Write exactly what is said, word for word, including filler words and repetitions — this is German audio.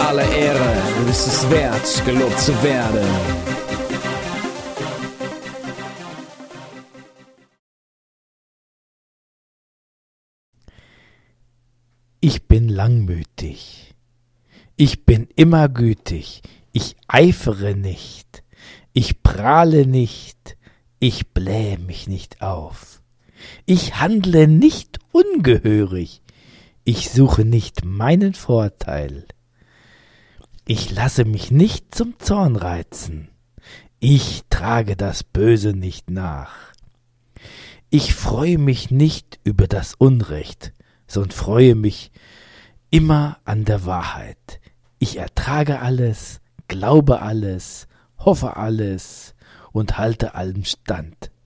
alle Ehre, du bist es wert, gelobt zu werden. Ich bin langmütig, ich bin immer gütig, ich eifere nicht, ich prahle nicht, ich blähe mich nicht auf. Ich handle nicht ungehörig, ich suche nicht meinen Vorteil. Ich lasse mich nicht zum Zorn reizen, ich trage das Böse nicht nach. Ich freue mich nicht über das Unrecht, sondern freue mich immer an der Wahrheit. Ich ertrage alles, glaube alles, hoffe alles und halte allem stand.